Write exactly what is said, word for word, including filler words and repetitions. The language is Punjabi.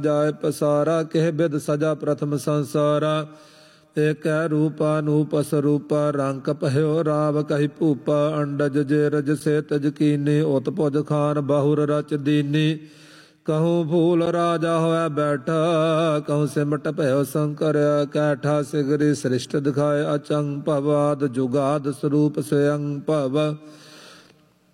ਜਾਏ ਪਸਾਰਾ ਕਿਹ ਬਿਦ ਸਜਾ ਪ੍ਰਥਮ ਸੰਸਾਰਾ। ਏਕੈ ਰੂਪਾ ਨੂਪ ਸਰੂਪਾ ਰੰਗ ਪਹਿਓ ਰਾਵ ਕਹੀ ਭੂਪਾ। ਅੰਡਜ ਜੇ ਰਜ ਸੇ ਤਜ ਕੀਨੀ ਉਤ ਭੁਜ ਖਾਨ ਬਹੁਰ ਰਚ ਦੀਨੀ। कहूँ फूल राजा होया बैठा कहूँ सिमट भयो शंकर कैठा। सिगरी सृष्ट दिखाए अचंग भवाद जुगाद स्वरूप स्वयं भव।